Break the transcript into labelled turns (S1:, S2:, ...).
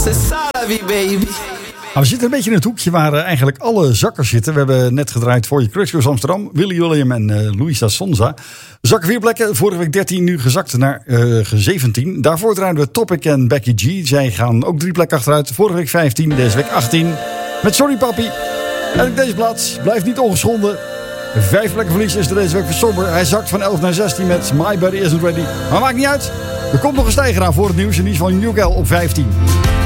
S1: C'est ça la vie, baby.
S2: Nou, we zitten een beetje in het hoekje waar eigenlijk alle zakkers zitten. We hebben net gedraaid voor je Crux Amsterdam. Willy William en Luisa Sonza. Zakken 4 plekken. Vorige week 13, nu gezakt naar 17. Daarvoor draaiden we Topic en Becky G. Zij gaan ook 3 plekken achteruit. Vorige week 15, deze week 18. Met Sorry Papi. En op deze plaats blijft niet ongeschonden. 5 plekken verlies is er deze week voor Somber. Hij zakt van 11 naar 16 met My Body Isn't Ready. Maar maakt niet uit. Er komt nog een stijger aan voor het nieuws. En die is van New Girl op 15.